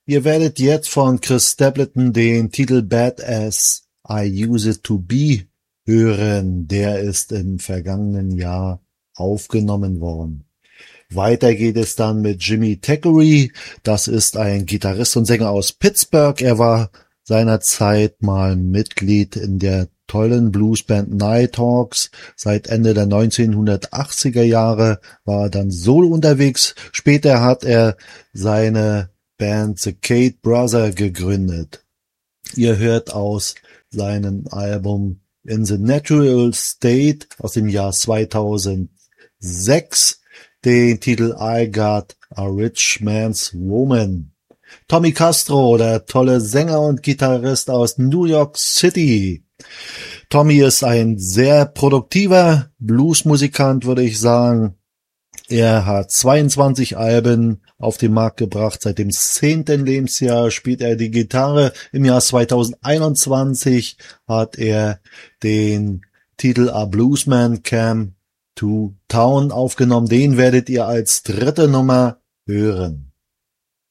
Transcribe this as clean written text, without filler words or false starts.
Ihr werdet jetzt von Chris Stapleton den Titel Bad As I Used to Be hören. Der ist im vergangenen Jahr aufgenommen worden. Weiter geht es dann mit Jimmy Thackeray. Das ist ein Gitarrist und Sänger aus Pittsburgh. Er war seinerzeit mal Mitglied in der tollen Bluesband Nighthawks. Seit Ende der 1980er Jahre war er dann solo unterwegs. Später hat er seine Band The Cade Brother gegründet. Ihr hört aus seinem Album In the Natural State aus dem Jahr 2006 den Titel I Got a Rich Man's Woman. Tommy Castro, der tolle Sänger und Gitarrist aus New York City. Tommy ist ein sehr produktiver Bluesmusikant, würde ich sagen. Er hat 22 Alben auf den Markt gebracht. Seit dem 10. Lebensjahr spielt er die Gitarre. Im Jahr 2021 hat er den Titel A Bluesman Came to Town aufgenommen. Den werdet ihr als dritte Nummer hören.